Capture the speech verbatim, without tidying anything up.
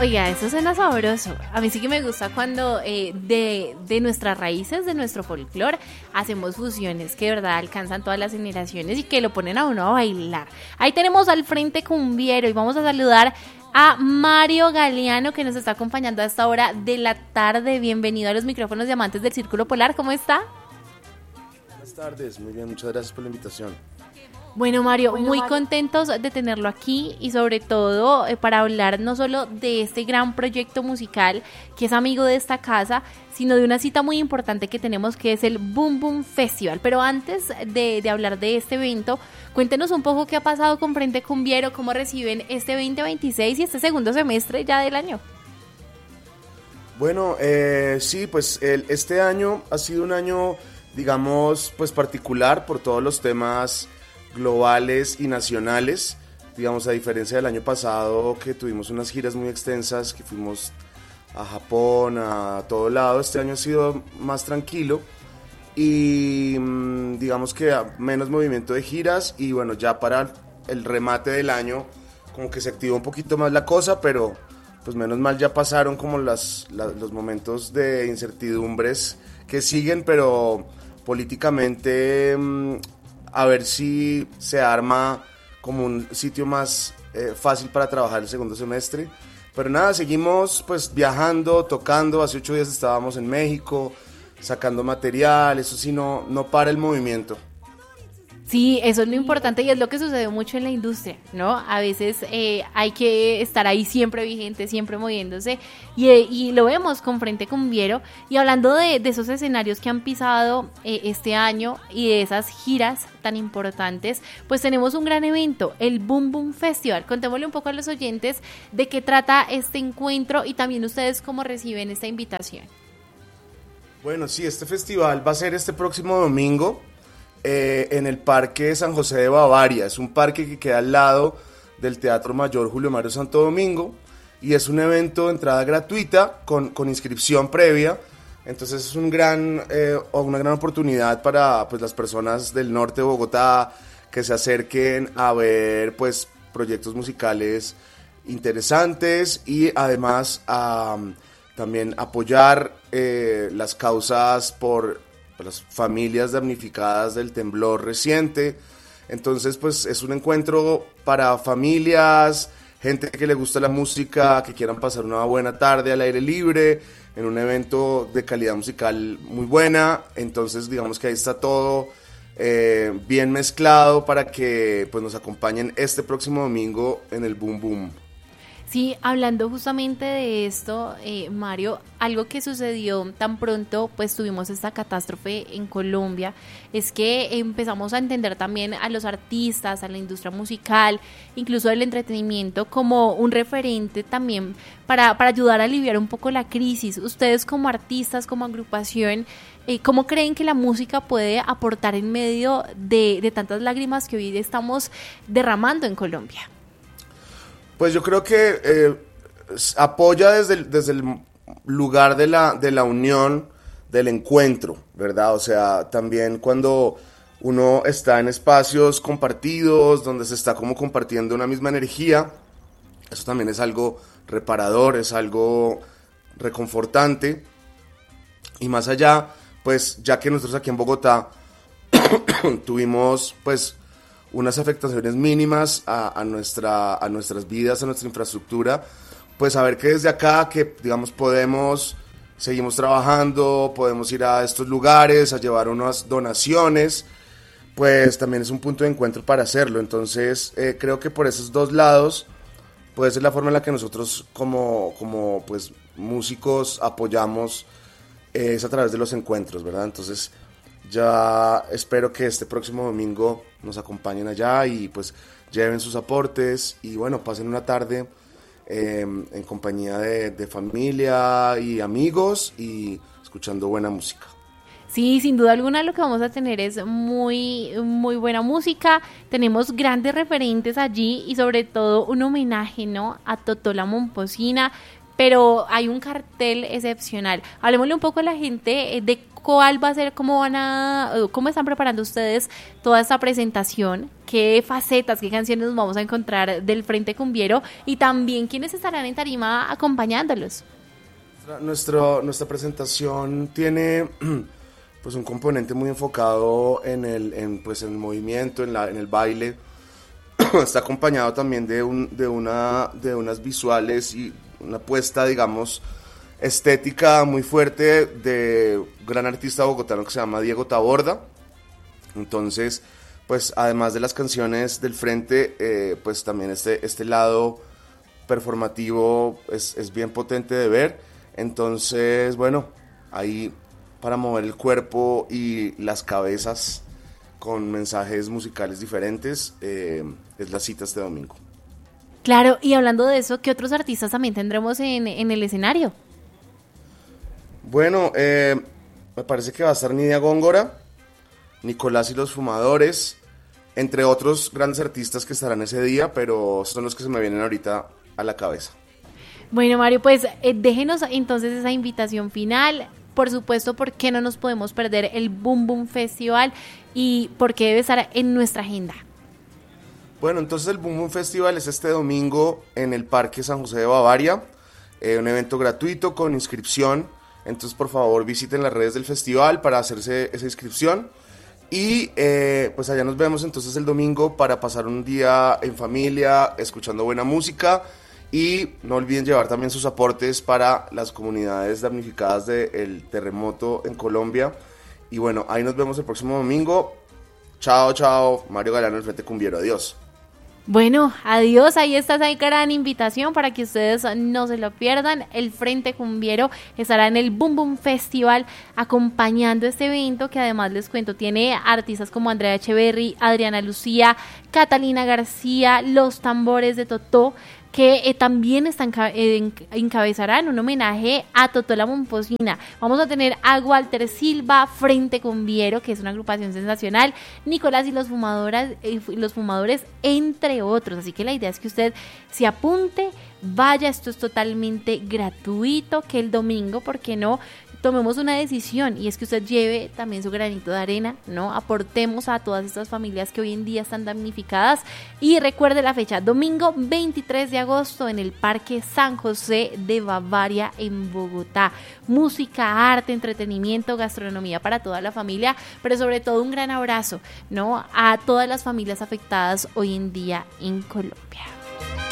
Oiga, eso suena sabroso. A mí sí que me gusta cuando eh, de, de nuestras raíces, de nuestro folclore, hacemos fusiones que de verdad alcanzan todas las generaciones y que lo ponen a uno a bailar. Ahí tenemos al frente cumbiero y vamos a saludar a Mario Galeano, que nos está acompañando a esta hora de la tarde. Bienvenido a los micrófonos de Amantes del Círculo Polar. ¿Cómo está? Buenas tardes, muy bien, muchas gracias por la invitación. Bueno, Mario, Bueno, muy Mario. contentos de tenerlo aquí y sobre todo eh, para hablar no solo de este gran proyecto musical que es amigo de esta casa, sino de una cita muy importante que tenemos, que es el Boom Boom Festival. Pero antes de, de hablar de este evento, cuéntenos un poco qué ha pasado con Frente Cumbiero, cómo reciben este veinte veintiséis y este segundo semestre ya del año. Bueno, eh, sí, pues el, este año ha sido un año, digamos, pues particular por todos los temas globales y nacionales, digamos, a diferencia del año pasado que tuvimos unas giras muy extensas, que fuimos a Japón, a todo lado. Este año ha sido más tranquilo y digamos que menos movimiento de giras, y bueno, ya para el remate del año como que se activó un poquito más la cosa, pero pues menos mal ya pasaron como las, la, los momentos de incertidumbres que siguen, pero políticamente a ver si se arma como un sitio más eh, fácil para trabajar el segundo semestre. Pero nada, seguimos pues viajando, tocando. Hace ocho días estábamos en México, sacando material. Eso sí, no, no para el movimiento. Sí, eso es lo importante y es lo que sucede mucho en la industria, ¿no? A veces eh, hay que estar ahí siempre vigente, siempre moviéndose, y, y lo vemos con Frente Cumbiero. Y hablando de, de esos escenarios que han pisado eh, este año y de esas giras tan importantes, pues tenemos un gran evento, el Boom Boom Festival. Contémosle un poco a los oyentes de qué trata este encuentro y también ustedes cómo reciben esta invitación. Bueno, sí, este festival va a ser este próximo domingo. Eh, en el Parque San José de Bavaria. Es un parque que queda al lado del Teatro Mayor Julio Mario Santo Domingo, y es un evento de entrada gratuita con, con inscripción previa. Entonces es un gran, eh, una gran oportunidad para pues, las personas del norte de Bogotá que se acerquen a ver pues, proyectos musicales interesantes, y además a, también apoyar eh, las causas por las familias damnificadas del temblor reciente. Entonces pues es un encuentro para familias, gente que le gusta la música, que quieran pasar una buena tarde al aire libre, en un evento de calidad musical muy buena. Entonces digamos que ahí está todo eh, bien mezclado para que pues nos acompañen este próximo domingo en el Boom Boom. Sí, hablando justamente de esto, eh, Mario, algo que sucedió tan pronto, pues tuvimos esta catástrofe en Colombia, es que empezamos a entender también a los artistas, a la industria musical, incluso del entretenimiento, como un referente también para, para ayudar a aliviar un poco la crisis. Ustedes como artistas, como agrupación, eh, ¿cómo creen que la música puede aportar en medio de, de tantas lágrimas que hoy estamos derramando en Colombia? Pues yo creo que eh, apoya desde el, desde el lugar de la, de la unión, del encuentro, ¿verdad? O sea, también cuando uno está en espacios compartidos, donde se está como compartiendo una misma energía, eso también es algo reparador, es algo reconfortante. Y más allá, pues ya que nosotros aquí en Bogotá tuvimos pues unas afectaciones mínimas a, a, nuestra, a nuestras vidas, a nuestra infraestructura, pues saber que desde acá, que digamos podemos, seguimos trabajando, podemos ir a estos lugares, a llevar unas donaciones, pues también es un punto de encuentro para hacerlo. Entonces eh, creo que por esos dos lados puede ser la forma en la que nosotros como, como pues músicos apoyamos, eh, es a través de los encuentros, ¿verdad? Entonces ya espero que este próximo domingo nos acompañen allá y pues lleven sus aportes y bueno, pasen una tarde eh, en compañía de, de familia y amigos y escuchando buena música. Sí, sin duda alguna lo que vamos a tener es muy, muy buena música. Tenemos grandes referentes allí y sobre todo un homenaje, ¿no?, a Totó la Momposina, pero hay un cartel excepcional. Hablemosle un poco a la gente de ¿cuál va a ser, cómo van a, cómo están preparando ustedes toda esta presentación? ¿Qué facetas, qué canciones nos vamos a encontrar del Frente Cumbiero? Y también, ¿quiénes estarán en tarima acompañándolos? Nuestro, nuestra presentación tiene pues un componente muy enfocado en el, en, pues, en el movimiento, en, la, en el baile. Está acompañado también de, un, de, una, de unas visuales y una puesta, digamos, estética muy fuerte de un gran artista bogotano que se llama Diego Taborda. Entonces, pues además de las canciones del Frente, eh, pues también este, este lado performativo es, es bien potente de ver. Entonces, bueno, ahí para mover el cuerpo y las cabezas con mensajes musicales diferentes, eh, es la cita este domingo. Claro, y hablando de eso, ¿qué otros artistas también tendremos en, en el escenario? Bueno, eh, me parece que va a estar Nidia Góngora, Nicolás y los Fumadores, entre otros grandes artistas que estarán ese día, pero son los que se me vienen ahorita a la cabeza. Bueno, Mario, pues eh, déjenos entonces esa invitación final. Por supuesto, ¿por qué no nos podemos perder el Boom Boom Festival y por qué debe estar en nuestra agenda? Bueno, entonces el Boom Boom Festival es este domingo en el Parque San José de Bavaria, eh, un evento gratuito con inscripción. Entonces, por favor, visiten las redes del festival para hacerse esa inscripción. Y eh, pues allá nos vemos entonces el domingo para pasar un día en familia, escuchando buena música. Y no olviden llevar también sus aportes para las comunidades damnificadas del terremoto en Colombia. Y bueno, ahí nos vemos el próximo domingo. Chao, chao. Mario Galano, el Frente Cumbiero. Adiós. Bueno, adiós, ahí está esa gran invitación para que ustedes no se lo pierdan. El Frente Cumbiero estará en el Boom Boom Festival acompañando este evento que además les cuento, tiene artistas como Andrea Echeverry, Adriana Lucía, Catalina García, Los Tambores de Totó, que eh, también están, eh, encabezarán un homenaje a Totó la Momposina. Vamos a tener a Walter Silva, Frente Cumbiero, que es una agrupación sensacional, Nicolás y los fumadoras, eh, los fumadores, entre otros. Así que la idea es que usted se apunte, vaya, esto es totalmente gratuito, que el domingo, ¿por qué no?, tomemos una decisión, y es que usted lleve también su granito de arena, ¿no? Aportemos a todas estas familias que hoy en día están damnificadas. Y recuerde la fecha, domingo veintitrés de agosto en el Parque San José de Bavaria en Bogotá. Música, arte, entretenimiento, gastronomía para toda la familia, pero sobre todo un gran abrazo, ¿no?, a todas las familias afectadas hoy en día en Colombia.